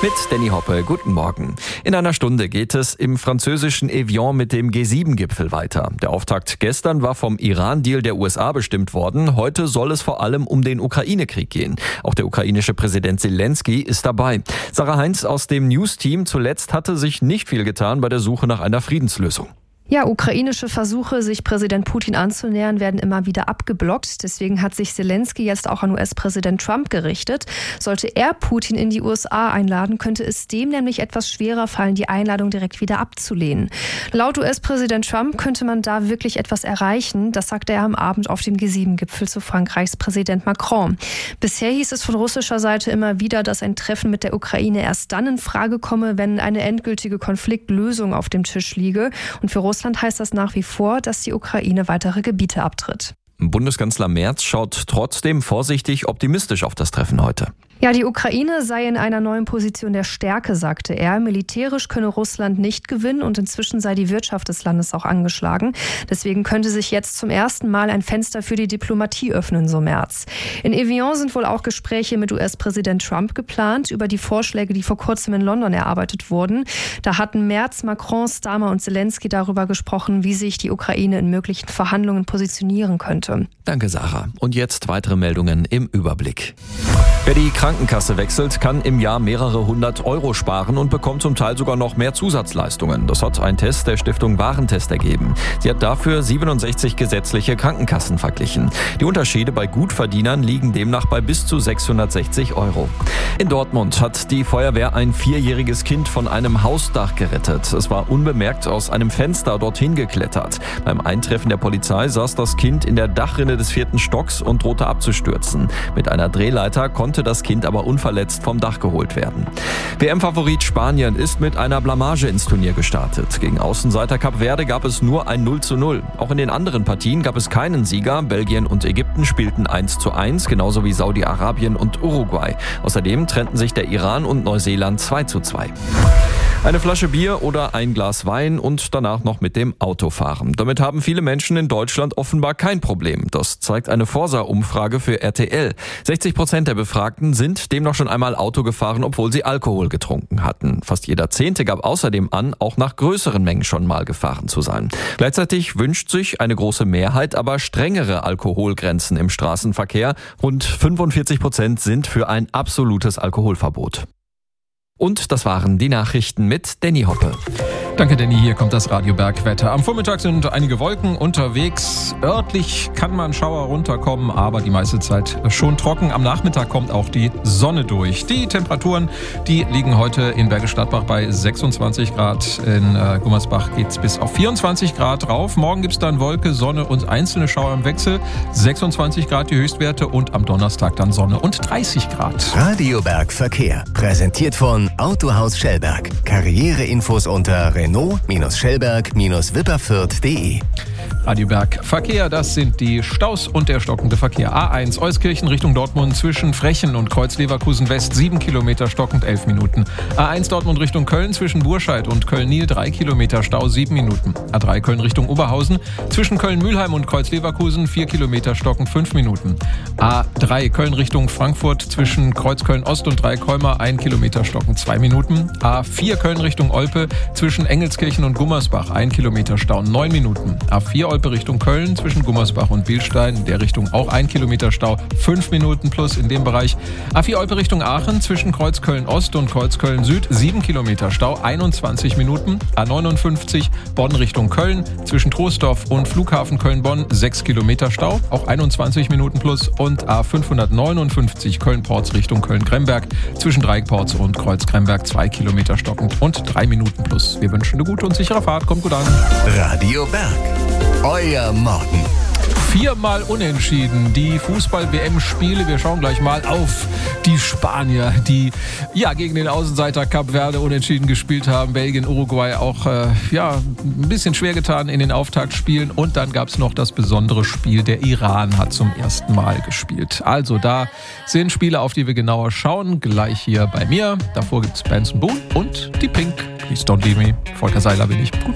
Mit Danny Hoppe, guten Morgen. In einer Stunde geht es im französischen Evian mit dem G7-Gipfel weiter. Der Auftakt gestern war vom Iran-Deal der USA bestimmt worden. Heute soll es vor allem um den Ukraine-Krieg gehen. Auch der ukrainische Präsident Zelensky ist dabei. Sarah Heinz aus dem News-Team. Zuletzt hatte sich nicht viel getan bei der Suche nach einer Friedenslösung. Ja, ukrainische Versuche, sich Präsident Putin anzunähern, werden immer wieder abgeblockt. Deswegen hat sich Zelensky jetzt auch an US-Präsident Trump gerichtet. Sollte er Putin in die USA einladen, könnte es dem nämlich etwas schwerer fallen, die Einladung direkt wieder abzulehnen. Laut US-Präsident Trump könnte man da wirklich etwas erreichen. Das sagte er am Abend auf dem G7-Gipfel zu Frankreichs Präsident Macron. Bisher hieß es von russischer Seite immer wieder, dass ein Treffen mit der Ukraine erst dann in Frage komme, wenn eine endgültige Konfliktlösung auf dem Tisch liege. Und für Russland heißt das nach wie vor, dass die Ukraine weitere Gebiete abtritt. Bundeskanzler Merz schaut trotzdem vorsichtig optimistisch auf das Treffen heute. Ja, die Ukraine sei in einer neuen Position der Stärke, sagte er. Militärisch könne Russland nicht gewinnen und inzwischen sei die Wirtschaft des Landes auch angeschlagen. Deswegen könnte sich jetzt zum ersten Mal ein Fenster für die Diplomatie öffnen, so Merz. In Evian sind wohl auch Gespräche mit US-Präsident Trump geplant über die Vorschläge, die vor kurzem in London erarbeitet wurden. Da hatten Merz, Macron, Starmer und Zelensky darüber gesprochen, wie sich die Ukraine in möglichen Verhandlungen positionieren könnte. Danke, Sarah. Und jetzt weitere Meldungen im Überblick. Wer die Krankenkasse wechselt, kann im Jahr mehrere 100 Euro sparen und bekommt zum Teil sogar noch mehr Zusatzleistungen. Das hat ein Test der Stiftung Warentest ergeben. Sie hat dafür 67 gesetzliche Krankenkassen verglichen. Die Unterschiede bei Gutverdienern liegen demnach bei bis zu 660 Euro. In Dortmund hat die Feuerwehr ein 4-jähriges Kind von einem Hausdach gerettet. Es war unbemerkt aus einem Fenster dorthin geklettert. Beim Eintreffen der Polizei saß das Kind in der Dachrinne des 4. Stocks und drohte abzustürzen. Mit einer Drehleiter konnte das Kind aber unverletzt vom Dach geholt werden. WM-Favorit Spanien ist mit einer Blamage ins Turnier gestartet. Gegen Außenseiter Kap Verde gab es nur ein 0:0. Auch in den anderen Partien gab es keinen Sieger. Belgien und Ägypten spielten 1:1, genauso wie Saudi-Arabien und Uruguay. Außerdem trennten sich der Iran und Neuseeland 2:2. Eine Flasche Bier oder ein Glas Wein und danach noch mit dem Auto fahren. Damit haben viele Menschen in Deutschland offenbar kein Problem. Das zeigt eine Forsa-Umfrage für RTL. 60% der Befragten sind demnach schon einmal Auto gefahren, obwohl sie Alkohol getrunken hatten. Fast jeder Zehnte gab außerdem an, auch nach größeren Mengen schon mal gefahren zu sein. Gleichzeitig wünscht sich eine große Mehrheit aber strengere Alkoholgrenzen im Straßenverkehr. Rund 45% sind für ein absolutes Alkoholverbot. Und das waren die Nachrichten mit Danny Hoppe. Danke, Danny. Hier kommt das Radio Bergwetter. Am Vormittag sind einige Wolken unterwegs. Örtlich kann man Schauer runterkommen, aber die meiste Zeit schon trocken. Am Nachmittag kommt auch die Sonne durch. Die Temperaturen, die liegen heute in Bergisch Gladbach bei 26 Grad. In Gummersbach geht es bis auf 24 Grad rauf. Morgen gibt es dann Wolke, Sonne und einzelne Schauer im Wechsel. 26 Grad die Höchstwerte und am Donnerstag dann Sonne und 30 Grad. Radio Berg Verkehr. Präsentiert von Autohaus Schellberg. Karriereinfos unter Renault-Schellberg-Wipperfürth.de. Radio Berg Verkehr, das sind die Staus und der stockende Verkehr. A1 Euskirchen Richtung Dortmund zwischen Frechen und Kreuz-Leverkusen West 7 Kilometer stockend 11 Minuten. A1 Dortmund Richtung Köln zwischen Burscheid und Köln-Niel 3 Kilometer Stau 7 Minuten. A3 Köln Richtung Oberhausen zwischen Köln-Mühlheim und Kreuz-Leverkusen 4 Kilometer stockend 5 Minuten. A3 Köln Richtung Frankfurt zwischen Kreuz-Köln-Ost und Dreikolmer 1 Kilometer stockend 2 Minuten. A4 Köln Richtung Olpe zwischen Engelskirchen und Gummersbach 1 Kilometer Stau 9 Minuten. A4 Olpe Richtung Köln zwischen Gummersbach und Bilstein, in der Richtung auch 1 Kilometer Stau, 5 Minuten plus in dem Bereich. A4 Olpe Richtung Aachen zwischen Kreuz Köln Ost und Kreuz Köln Süd, 7 Kilometer Stau, 21 Minuten. A59 Bonn Richtung Köln zwischen Troisdorf und Flughafen Köln-Bonn, 6 Kilometer Stau, auch 21 Minuten plus. Und A559 Köln-Porz Richtung Köln-Gremberg zwischen Dreieckporz und Kreuz-Gremberg, 2 Kilometer stockend und 3 Minuten plus. Wir wünschen eine gute und sichere Fahrt. Kommt gut an. Radio Berg. Euer Morgen. 4-mal unentschieden. Die Fußball-WM-Spiele. Wir schauen gleich mal auf die Spanier, die gegen den Außenseiter Kap Verde unentschieden gespielt haben. Belgien, Uruguay auch ein bisschen schwer getan in den Auftaktspielen. Und dann gab es noch das besondere Spiel. Der Iran hat zum ersten Mal gespielt. Also da sind Spiele, auf die wir genauer schauen. Gleich hier bei mir. Davor gibt es Benson Boone und die Pink. Please don't leave me. Volker Seiler bin ich. Gut.